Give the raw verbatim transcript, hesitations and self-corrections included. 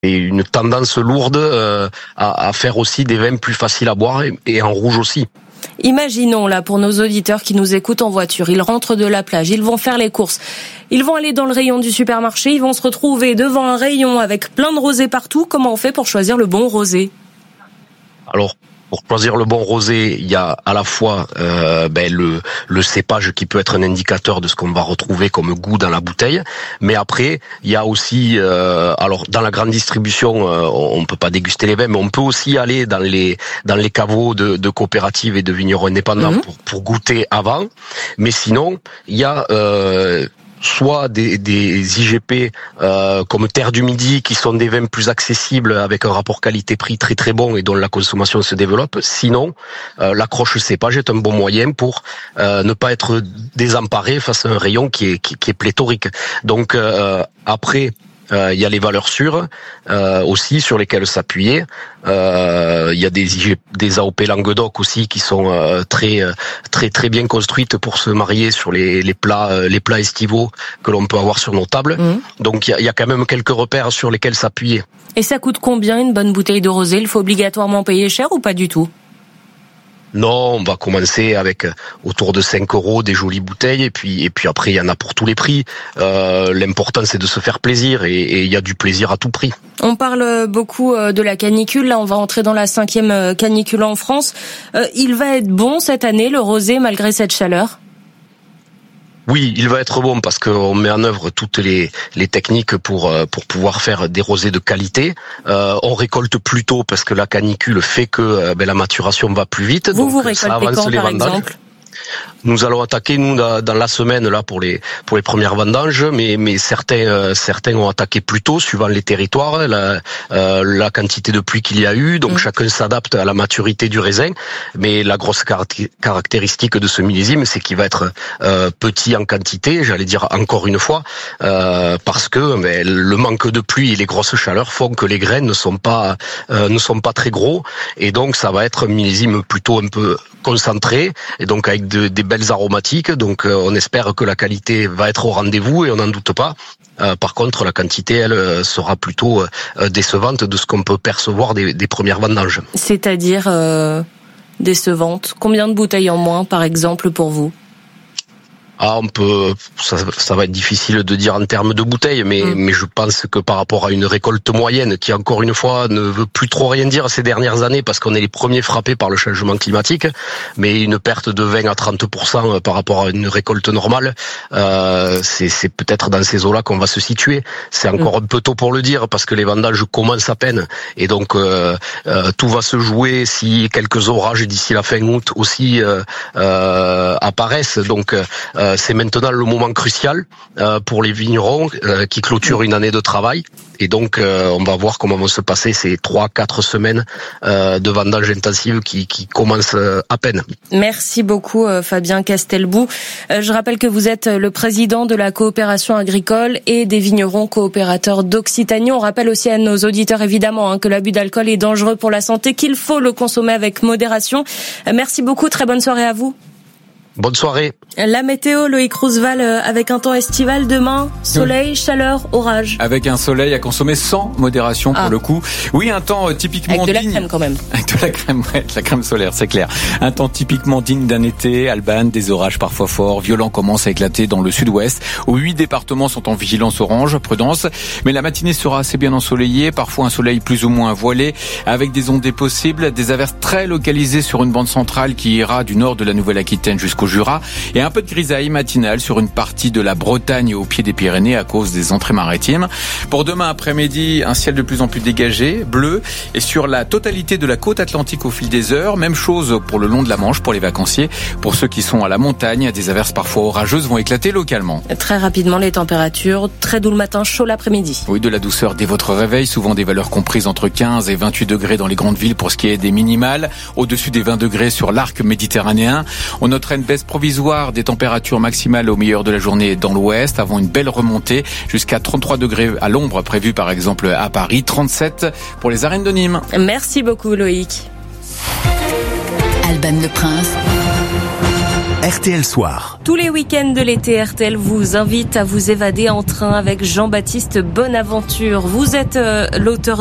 une tendance lourde euh, à, à faire aussi des vins plus faciles à boire et, et en rouge aussi. Imaginons là pour nos auditeurs qui nous écoutent en voiture, ils rentrent de la plage, ils vont faire les courses, ils vont aller dans le rayon du supermarché, ils vont se retrouver devant un rayon avec plein de rosés partout. Comment on fait pour choisir le bon rosé ? Alors, pour choisir le bon rosé, il y a à la fois euh, ben, le, le cépage qui peut être un indicateur de ce qu'on va retrouver comme goût dans la bouteille. Mais après, il y a aussi, euh, alors dans la grande distribution, euh, on peut pas déguster les vins, mais on peut aussi aller dans les dans les caveaux de, de coopératives et de vignerons indépendants mmh. pour, pour goûter avant. Mais sinon, il y a euh, soit des, des I G P euh, comme Terre du Midi qui sont des vins plus accessibles avec un rapport qualité-prix très très bon et dont la consommation se développe. Sinon, euh, l'accroche cépage est un bon moyen pour euh, ne pas être désemparé face à un rayon qui est, qui, qui est pléthorique. Donc euh, après, il euh, y a les valeurs sûres euh, aussi sur lesquelles s'appuyer. Il euh, y a des, des A O P Languedoc aussi qui sont euh, très très très bien construites pour se marier sur les, les plats les plats estivaux que l'on peut avoir sur nos tables. Mmh. Donc il y a, y a quand même quelques repères sur lesquels s'appuyer. Et ça coûte combien une bonne bouteille de rosé ? Il faut obligatoirement payer cher ou pas du tout ? Non, on va commencer avec autour de cinq euros des jolies bouteilles et puis et puis après il y en a pour tous les prix. Euh, l'important c'est de se faire plaisir et il y a du plaisir à tout prix. On parle beaucoup de la canicule. Là, on va entrer dans la cinquième canicule en France. Euh, il va être bon cette année le rosé malgré cette chaleur ? Oui, il va être bon parce qu'on met en œuvre toutes les, les techniques pour pour pouvoir faire des rosés de qualité. Euh, on récolte plus tôt parce que la canicule fait que ben, la maturation va plus vite. Vous donc vous récoltez ça avance quand, les par vendanges. exemple ? Nous allons attaquer nous dans la semaine là pour les pour les premières vendanges, mais mais certains euh, certains ont attaqué plus tôt suivant les territoires, la euh, la quantité de pluie qu'il y a eu, donc mmh. chacun s'adapte à la maturité du raisin. Mais la grosse caractéristique de ce millésime, c'est qu'il va être euh, petit en quantité, j'allais dire encore une fois, euh, parce que ben, le manque de pluie et les grosses chaleurs font que les grains ne sont pas euh, ne sont pas très gros, et donc ça va être un millésime plutôt un peu concentré, et donc avec de, des belles aromatiques, donc euh, on espère que la qualité va être au rendez-vous et on n'en doute pas. Euh, par contre, la quantité, elle, sera plutôt euh, décevante de ce qu'on peut percevoir des, des premières vendanges. C'est-à-dire euh, décevante ? Combien de bouteilles en moins, par exemple, pour vous ? Ah, on peut, ça, ça va être difficile de dire en termes de bouteilles, mais, mmh. mais je pense que par rapport à une récolte moyenne, qui encore une fois ne veut plus trop rien dire ces dernières années, parce qu'on est les premiers frappés par le changement climatique, mais une perte de vingt à trente pour cent par rapport à une récolte normale, euh, c'est, c'est peut-être dans ces eaux-là qu'on va se situer. C'est encore mmh. un peu tôt pour le dire, parce que les vendanges commencent à peine, et donc euh, euh, tout va se jouer si quelques orages d'ici la fin août aussi euh, euh, apparaissent. Donc euh, c'est maintenant le moment crucial euh, pour les vignerons euh, qui clôturent une année de travail. Et donc, euh, on va voir comment vont se passer ces trois, quatre semaines euh, de vendange intensive qui, qui commencent euh, à peine. Merci beaucoup, euh, Fabien Castelbou. Euh, je rappelle que vous êtes le président de la coopération agricole et des vignerons coopérateurs d'Occitanie. On rappelle aussi à nos auditeurs, évidemment, hein, que l'abus d'alcool est dangereux pour la santé, qu'il faut le consommer avec modération. Euh, merci beaucoup, très bonne soirée à vous. Bonne soirée. La météo, Loïc Roosevelt, avec un temps estival demain, soleil, chaleur, orage. Avec un soleil à consommer sans modération pour ah. le coup. Oui, un temps typiquement digne. Avec de digne. la crème quand même. Avec de la crème, ouais, de la crème solaire, c'est clair. Un temps typiquement digne d'un été. Alban, des orages parfois forts, violents commencent à éclater dans le sud-ouest, où huit départements sont en vigilance orange, prudence. Mais la matinée sera assez bien ensoleillée, parfois un soleil plus ou moins voilé, avec des ondées possibles, des averses très localisées sur une bande centrale qui ira du nord de la Nouvelle-Aquitaine jusqu'au Jura, et un peu de grisaille matinale sur une partie de la Bretagne au pied des Pyrénées à cause des entrées maritimes. Pour demain après-midi, un ciel de plus en plus dégagé, bleu, et sur la totalité de la côte atlantique au fil des heures. Même chose pour le long de la Manche pour les vacanciers. Pour ceux qui sont à la montagne, des averses parfois orageuses vont éclater localement. Très rapidement, les températures, très doux le matin, chaud l'après-midi. Oui, de la douceur dès votre réveil, souvent des valeurs comprises entre quinze et vingt-huit degrés dans les grandes villes pour ce qui est des minimales, au-dessus des vingt degrés sur l'arc méditerranéen. On notera une baisse provisoire des températures maximales au meilleur de la journée dans l'ouest, avant une belle remontée jusqu'à trente-trois degrés à l'ombre prévue par exemple à Paris, trente-sept pour les arènes de Nîmes. Merci beaucoup Loïc. Alban Le Prince R T L Soir. Tous les week-ends de l'été, R T L vous invite à vous évader en train avec Jean-Baptiste Bonaventure. Vous êtes euh, l'auteur